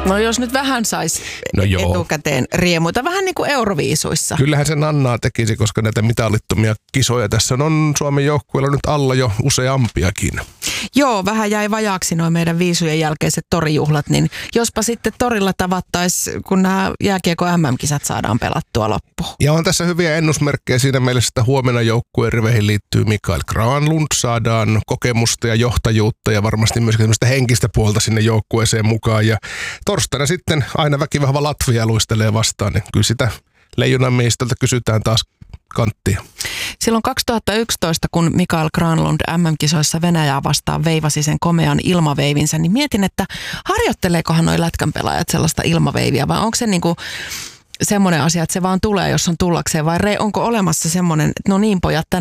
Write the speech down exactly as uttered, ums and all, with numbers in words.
No jos nyt vähän saisi no etukäteen riemuita, vähän niin kuin euroviisuissa. Kyllähän se Nannaa tekisi, koska näitä mitalittomia kisoja tässä on Suomen joukkueella nyt alla jo useampiakin. Joo, vähän jäi vajaaksi noin meidän viisujen jälkeiset torijuhlat, niin jospa sitten torilla tavattaisiin, kun nämä jääkiekko M M-kisat saadaan pelattua loppuun. Ja on tässä hyviä ennusmerkkejä siinä mielessä, että huomenna joukkueen riveihin liittyy Mikael Granlund. Saadaan kokemusta ja johtajuutta ja varmasti myös tämmöistä henkistä puolta sinne joukkueeseen mukaan. Ja torstaina sitten aina väkivahva Latvia luistelee vastaan, niin kyllä sitä leijonan miehistöltä kysytään taas kanttia. Silloin kaksituhattayksitoista, kun Mikael Granlund M M-kisoissa Venäjää vastaan veivasi sen komean ilmaveivinsä, niin mietin, että harjoitteleekohan noi lätkän pelaajat sellaista ilmaveiviä vai onko se niinku semmoinen asia, että se vaan tulee, jos on tullakseen vai onko olemassa semmoinen, että no niin pojat,